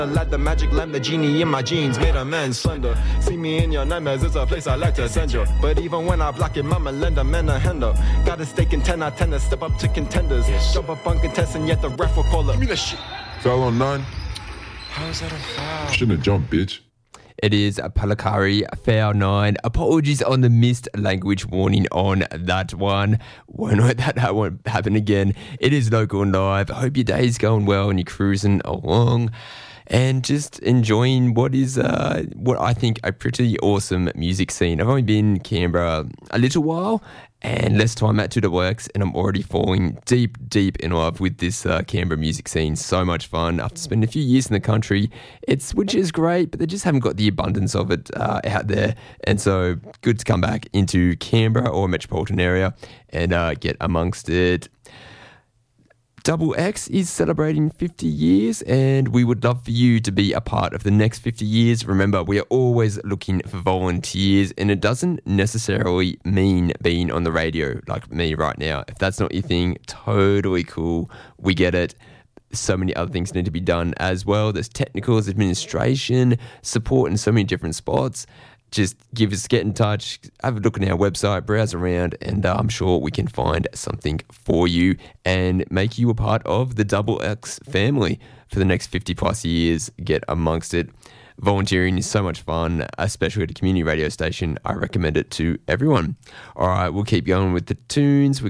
Like the magic lamp, the genie in my jeans made a man slender. See me in your nightmares, it's a place I like to send you. But even when I block it, mama lend a man a hander. Got a stake in 10, I tend to step up to contenders. Jump up on contestant, yet the ref will call up. Give me the shit. Foul on 9. How is that a foul? Shouldn't have jumped, bitch. It is Palakari, foul 9. Apologies on the missed language warning on that one. Won't let that won't happen again. It is local and live. I hope your day's going well and you're cruising along. And just enjoying what I think a pretty awesome music scene. I've only been in Canberra a little while and less time at 2XX, and I'm already falling deep in love with this Canberra music scene. So much fun after spending a few years in the country, which is great, but they just haven't got the abundance of it out there. And so good to come back into Canberra or metropolitan area and get amongst it. Double X is celebrating 50 years and we would love for you to be a part of the next 50 years. Remember, we are always looking for volunteers and it doesn't necessarily mean being on the radio like me right now. If that's not your thing, totally cool. We get it. So many other things need to be done as well. There's technicals, administration, support in so many different spots. Just get in touch, have a look at our website, browse around, and I'm sure we can find something for you and make you a part of the Double X family for the next 50 plus years. Get amongst it. Volunteering is so much fun, especially at a community radio station. I recommend it to everyone. All right, we'll keep going with the tunes.